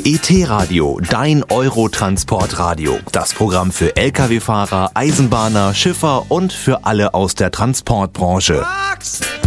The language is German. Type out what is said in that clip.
ET-Radio, dein Eurotransportradio. Das Programm für Lkw-Fahrer, Eisenbahner, Schiffer und für alle aus der Transportbranche.